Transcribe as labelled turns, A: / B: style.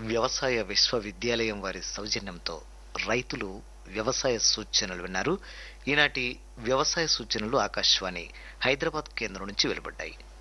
A: వ్యవసాయ విశ్వవిద్యాలయం వారి సౌజన్యంతో రైతులు వ్యవసాయ సూచనలు విన్నారు. ఈనాటి వ్యవసాయ సూచనలు ఆకాశవాణి హైదరాబాద్ కేంద్రం నుంచి వెలువడ్డాయి.